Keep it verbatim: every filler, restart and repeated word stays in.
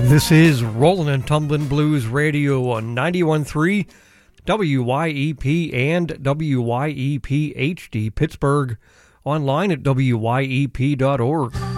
This is Rollin' and Tumblin' Blues Radio on ninety-one point three W Y E P and W Y E P H D Pittsburgh, online at W Y E P dot org.